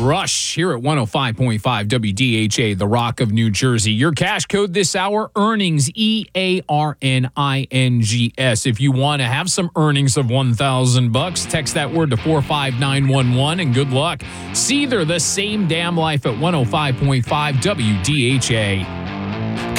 Rush here at 105.5 WDHA, the Rock of New Jersey. Your cash code this hour, earnings, EARNINGS. If you want to have some earnings of $1,000, text that word to 45911 and good luck. Seether, the same damn life at 105.5 WDHA.